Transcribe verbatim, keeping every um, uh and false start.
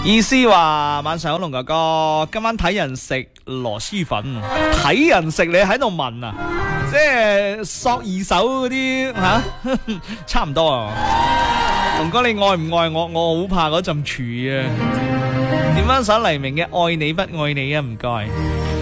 意思話晚上好，龍哥哥，今晚睇人食螺螄粉，睇人食你喺度問啊，即係索二手嗰啲吓，差唔多啊。龍哥你愛唔愛我？我好怕嗰陣廚啊。點翻首黎明嘅愛你不愛你啊，唔該。